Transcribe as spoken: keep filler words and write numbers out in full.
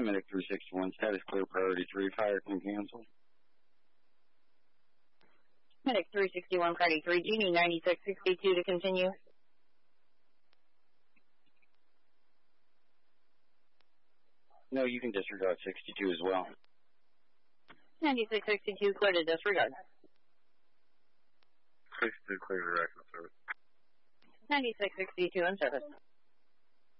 Medic three sixty-one, status clear, priority three, fire can cancel. Medic three sixty-one, priority three, Genie ninety-six sixty-two to continue. No, you can disregard sixty-two as well. ninety-six sixty-two, clear to disregard. sixty-two, clear to direct in service. ninety-six sixty-two in service.